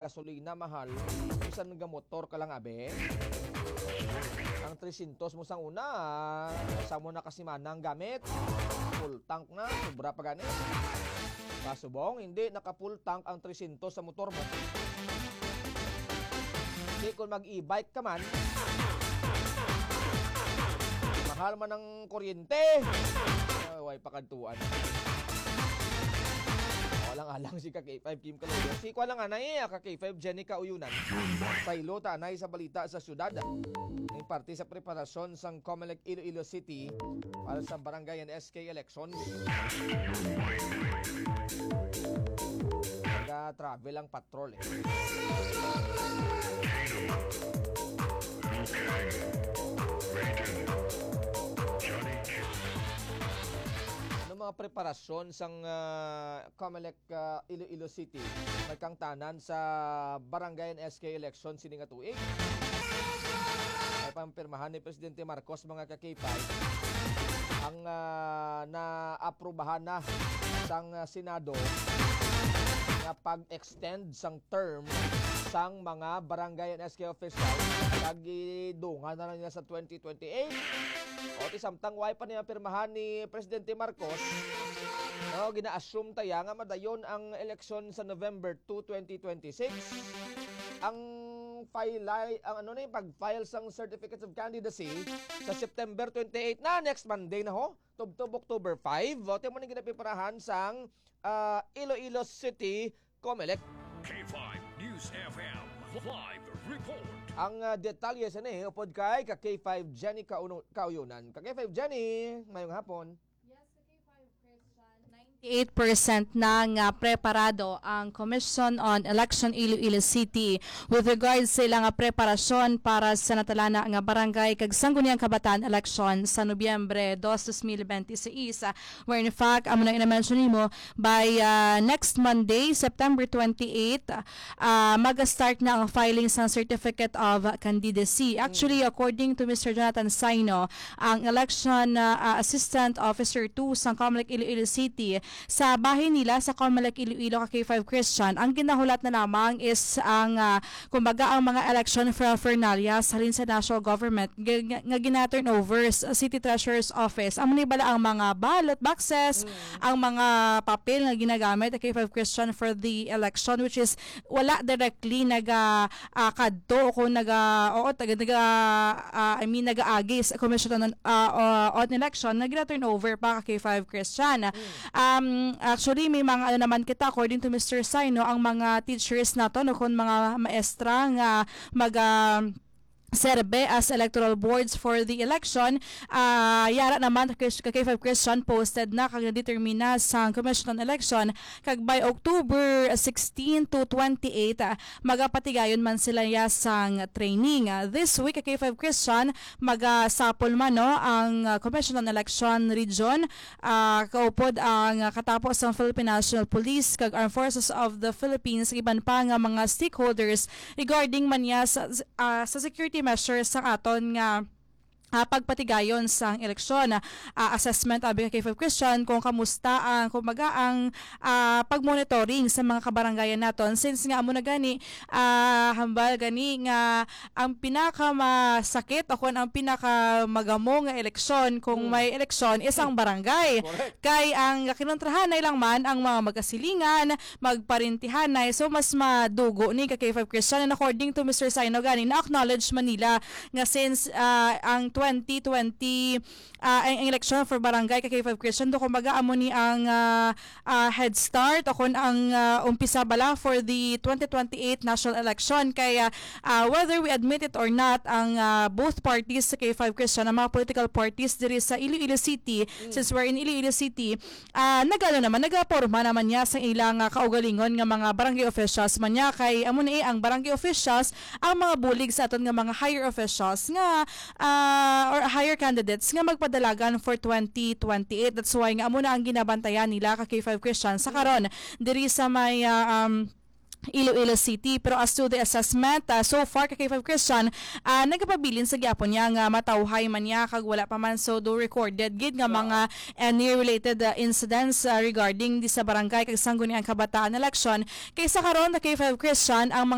gasolina mahal, bisan nga motor ka lang abe. Ang 300 mo sang una, sa mo na kasi manang gamit. Full tank na, sobra pa gani. Kasubong, hindi naka-full tank ang 300 sa motor mo. Hindi kung mag-e-bike ka man, mahal man ng kuryente. Way pakantuan. Alang-alang si K5 Kim Calogero. Si ko lang anay K5 Jenny Kauyunan. Saylo tanay sa balita sa syudad. Ng parte sa preparasyon sang Comelec Iloilo City para sa barangay and SK election. Nag-travel ang patrol eh. Mga preparasyon sang Comelec Iloilo City nagkangtanan sa barangay and SK election sining tuig. Ay pampirmahan ni Presidente Marcos mga ka-K5 ang na-aprobahan na sang Senado na pag-extend sang term sang mga barangay and SK official nagidungan na nila sa 2028. O ti samtang way pa niya pirmahan ni Presidente Marcos, no, gina-assume taya nga madayon ang eleksyon sa November 2, 2026. Ang pag-file sang certificates of candidacy sa September 28 na, next Monday na ho, tubtob October 5. O ti mo ni ginapipirahan sang Iloilo City Comelec. K5 News FM Live Report. Ang detalye sa ni upod kay K5 Jenny Kauyunan. K5 Jenny, ngayong hapon. Yes, K5 Christian, 98% nang preparado ang Commission on Election Iloilo City with regards sa ilang preparasyon para sa natalana nga barangay kag sangguniang kabataan election sa Nobyembre 2, 2026. Where in fact, amo na ina-mention nimo by next Monday, September 28, mag-start na ang filing sa Certificate of Candidacy. Actually, according to Mr. Jonathan Saino, ang Election Assistant Officer 2 sa Comelec Iloilo City, sa bahay nila sa Comelec Iloilo K5 Christian, ang ginahulat na lamang is ang kumbaga ang mga election paraphernalia halin sa national government nga gina-turn over sa City Treasurer's Office. Ang manibala ang mga ballot boxes, ang mga papel nga ginagamit K5 Christian for the election, which is wala directly kadto o nag-aagi sa Commission on Election na gina-turn over pa K5 Christian. Actually, may mga naman kita, according to Mr. Saino, ang mga teachers nato, no, kung mga maestra nga serve as electoral boards for the election. Yara naman K5 Christian posted na kag determina sa Commission on Election kag by October 16 to 28 magapatigayon man sila sang training. This week K5 Christian magasapol man no ang Commission on Election region, kaupod ang katapos ng Philippine National Police kag Armed Forces of the Philippines iban pa nga mga stakeholders regarding man niya sa security measures sa aton nga pagpatigayon sa eleksyon. Assessment abi K5 Christian kung kamusta ang kumbaga ang pagmonitoring sa mga kabarangayan naton, since nga amo na gani hambal gani nga ang pinakamasakit o kung ang pinakamagamo nga eleksyon kung may eleksyon isang barangay. Kay ang kinontrahan na lang man ang mga magkasilingan, magparintihanay, so mas madugo ni K5 Christian. And according to Mr. Saino gani na-acknowledge Manila nga since ang 2020 ang election for barangay K5 Christian do kumbaga amo ni ang head start o kun ang umpisa bala for the 2028 national election. Kaya whether we admit it or not, ang both parties sa K5 Christian, ang mga political parties diri sa Iloilo City, since we're in Iloilo City, nagaporma naman niya sa ilang kaugalingon nga mga barangay officials man niya. Kay amo ni ang barangay officials ang mga bulig sa aton nga mga higher officials nga or higher candidates nga magpadalagan for 2028. That's why nga amo na ang ginabantayan nila ka K5 Christian sa karon diri sa may Iloilo City. Pero as to the assessment, so far kay K5 Christian, nagapabilin sa gyapon niya nga matawhay man niya kag wala pa man so do recorded gid nga mga any related incidents regarding di sa barangay kag sangguniang kabataan election. Kay sa karon na K5 Christian ang mga